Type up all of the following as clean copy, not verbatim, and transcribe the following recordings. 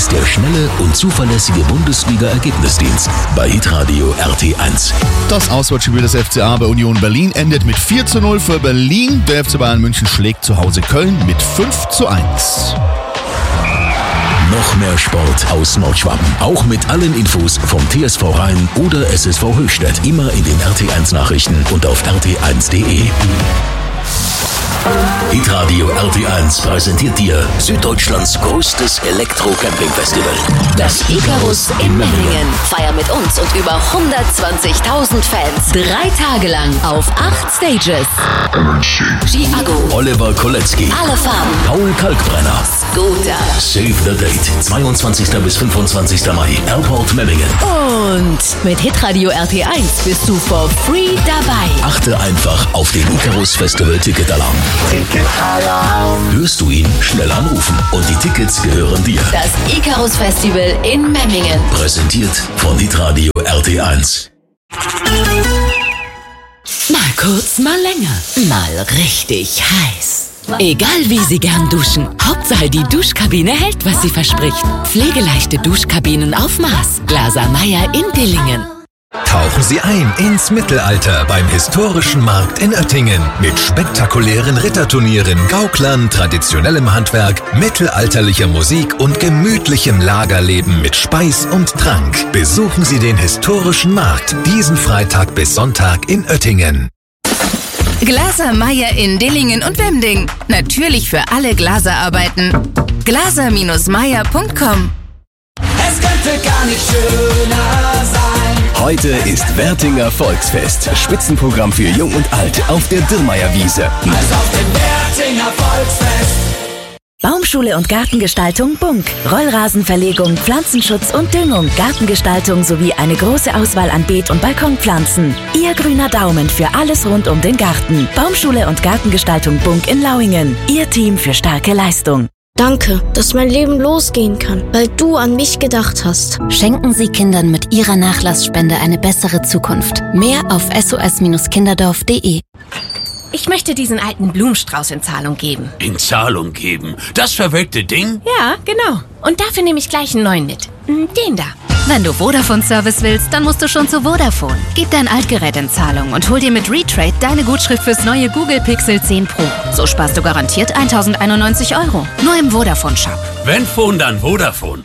ist der schnelle und zuverlässige Bundesliga-Ergebnisdienst bei hitradio RT1. Das Auswärtsspiel des FCA bei Union Berlin endet mit 4:0 für Berlin. Der FC Bayern München schlägt zu Hause Köln mit 5:1. Noch mehr Sport aus Nordschwaben. Auch mit allen Infos vom TSV Rhein oder SSV Höchstädt. Immer in den RT1 Nachrichten und auf rt1.de. Hitradio RT1 präsentiert dir Süddeutschlands größtes Elektro-Camping-Festival. Das Icarus in Memmingen. Feier mit uns und über 120.000 Fans. 3 Tage lang auf 8 Stages. Chiago, Oliver Kolecki, alle Farben, Paul Kalkbrenner, Scooter Save the Date, 22. bis 25. Mai, Airport Memmingen. und mit Hitradio RT1 bist du for free dabei. Achte einfach auf den Icarus Festival Ticketalarm. Hörst du ihn? Schnell anrufen und die Tickets gehören dir. Das Icarus Festival in Memmingen. Präsentiert von Hitradio RT1. Mal kurz, mal länger. Mal richtig heiß. Egal wie Sie gern duschen, Hauptsache die Duschkabine hält, was sie verspricht. Pflegeleichte Duschkabinen auf Maß. Glaser Meyer in Dillingen. Tauchen Sie ein ins Mittelalter beim historischen Markt in Oettingen mit spektakulären Ritterturnieren, Gauklern, traditionellem Handwerk, mittelalterlicher Musik und gemütlichem Lagerleben mit Speis und Trank. Besuchen Sie den historischen Markt diesen Freitag bis Sonntag in Oettingen. Glaser Meyer in Dillingen und Wemding. Natürlich für alle Glaserarbeiten. glaser-meyer.com. Es könnte gar nicht schöner sein. Heute ist Wertinger Volksfest. Spitzenprogramm für Jung und Alt auf der Dürrmeyer-Wiese. Als auf dem Wertinger Volksfest. Baumschule und Gartengestaltung Bunk. Rollrasenverlegung, Pflanzenschutz und Düngung, Gartengestaltung sowie eine große Auswahl an Beet- und Balkonpflanzen. Ihr grüner Daumen für alles rund um den Garten. Baumschule und Gartengestaltung Bunk in Lauingen. Ihr Team für starke Leistung. Danke, dass mein Leben losgehen kann, weil du an mich gedacht hast. Schenken Sie Kindern mit Ihrer Nachlassspende eine bessere Zukunft. Mehr auf sos-kinderdorf.de. Ich möchte diesen alten Blumenstrauß in Zahlung geben. In Zahlung geben? Das verwelkte Ding? Ja, genau. Und dafür nehme ich gleich einen neuen mit. Den da. Wenn du Vodafone-Service willst, dann musst du schon zu Vodafone. Gib dein Altgerät in Zahlung und hol dir mit Retrade deine Gutschrift fürs neue Google Pixel 10 Pro. So sparst du garantiert 1.091 €. Nur im Vodafone-Shop. Wenn Phone, dann Vodafone.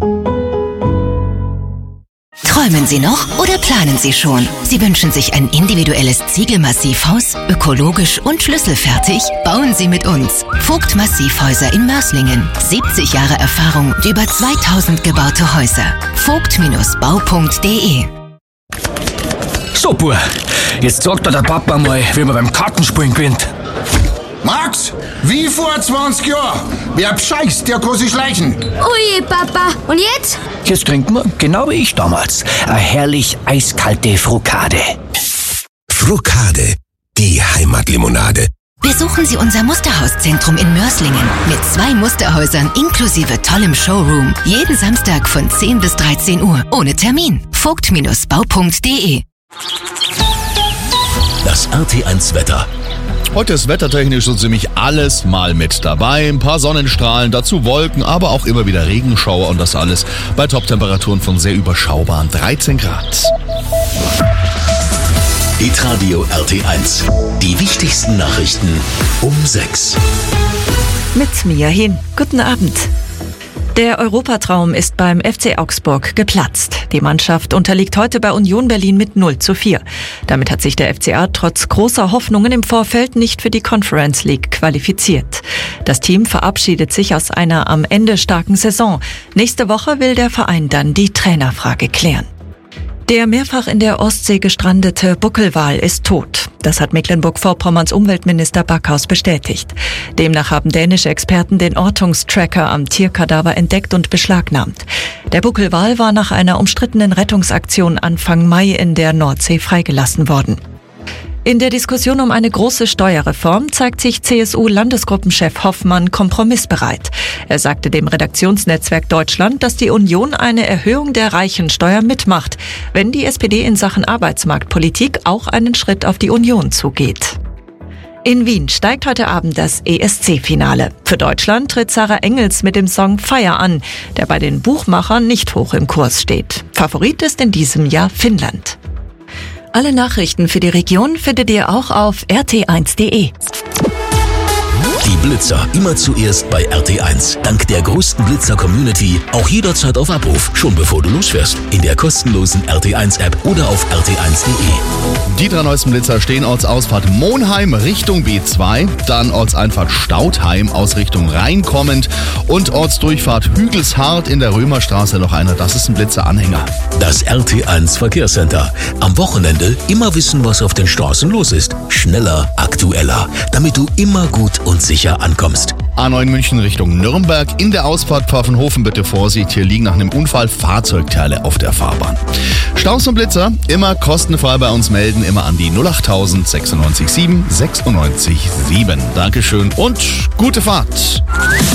Träumen Sie noch oder planen Sie schon? Sie wünschen sich ein individuelles Ziegelmassivhaus, ökologisch und schlüsselfertig? Bauen Sie mit uns. Vogt Massivhäuser in Mörslingen. 70 Jahre Erfahrung und über 2000 gebaute Häuser. Vogt-bau.de. So, Bub, jetzt sagt der Papa mal, wie man beim Kartenspielen gewinnt. Max, wie vor 20 Jahren. Wer bescheißt, der kann sich schleichen. Ui, Papa. Und jetzt? Jetzt trinkt man, genau wie ich damals, eine herrlich eiskalte Frukade. Frukade, die Heimatlimonade. Besuchen Sie unser Musterhauszentrum in Mörslingen mit 2 Musterhäusern inklusive tollem Showroom. Jeden Samstag von 10 bis 13 Uhr. Ohne Termin. Vogt-bau.de. Das RT1 Wetter. Heute ist wettertechnisch so ziemlich alles mal mit dabei. Ein paar Sonnenstrahlen, dazu Wolken, aber auch immer wieder Regenschauer und das alles bei Toptemperaturen von sehr überschaubaren 13 Grad. Hitradio RT1. Die wichtigsten Nachrichten um 6. Mit Mia Hin. Guten Abend. Der Europatraum ist beim FC Augsburg geplatzt. Die Mannschaft unterliegt heute bei Union Berlin mit 0:4. Damit hat sich der FCA trotz großer Hoffnungen im Vorfeld nicht für die Conference League qualifiziert. Das Team verabschiedet sich aus einer am Ende starken Saison. Nächste Woche will der Verein dann die Trainerfrage klären. Der mehrfach in der Ostsee gestrandete Buckelwal ist tot. Das hat Mecklenburg-Vorpommerns Umweltminister Backhaus bestätigt. Demnach haben dänische Experten den Ortungstracker am Tierkadaver entdeckt und beschlagnahmt. Der Buckelwal war nach einer umstrittenen Rettungsaktion Anfang Mai in der Nordsee freigelassen worden. In der Diskussion um eine große Steuerreform zeigt sich CSU-Landesgruppenchef Hoffmann kompromissbereit. Er sagte dem Redaktionsnetzwerk Deutschland, dass die Union eine Erhöhung der Reichensteuer mitmacht, wenn die SPD in Sachen Arbeitsmarktpolitik auch einen Schritt auf die Union zugeht. In Wien steigt heute Abend das ESC-Finale. Für Deutschland tritt Sarah Engels mit dem Song Fire an, der bei den Buchmachern nicht hoch im Kurs steht. Favorit ist in diesem Jahr Finnland. Alle Nachrichten für die Region findet ihr auch auf rt1.de. Die Blitzer immer zuerst bei RT1. Dank der größten Blitzer-Community auch jederzeit auf Abruf, schon bevor du losfährst. In der kostenlosen RT1-App oder auf rt1.de. Die 3 neuesten Blitzer stehen Ortsausfahrt Monheim Richtung B2, dann Ortseinfahrt Stautheim aus Richtung Rhein kommend und Ortsdurchfahrt Hügelshardt in der Römerstraße noch einer. Das ist ein Blitzer-Anhänger. Das RT1 Verkehrscenter. Am Wochenende immer wissen, was auf den Straßen los ist. Schneller, aktueller, damit du immer gut und sicher ankommst. A9 München Richtung Nürnberg. In der Ausfahrt Pfaffenhofen bitte Vorsicht. Hier liegen nach einem Unfall Fahrzeugteile auf der Fahrbahn. Staus und Blitzer immer kostenfrei bei uns melden. Immer an die 08000 96 7 96 7. Dankeschön und gute Fahrt.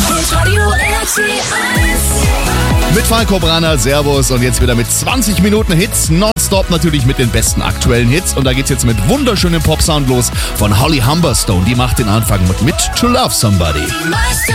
Mit Falco Brana, Servus und jetzt wieder mit 20 Minuten Hits. Nonstop natürlich mit den besten aktuellen Hits. Und da geht's jetzt mit wunderschönem Popsound los von Holly Humberstone. Die macht den Anfang mit To Love Somebody.